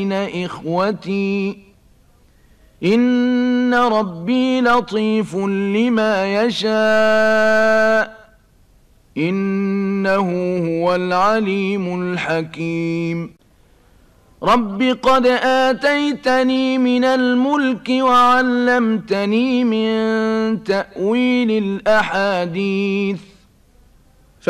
إخوتي إن ربي لطيف لما يشاء إنه هو العليم الحكيم رب قد آتيتني من الملك وعلمتني من تأويل الأحاديث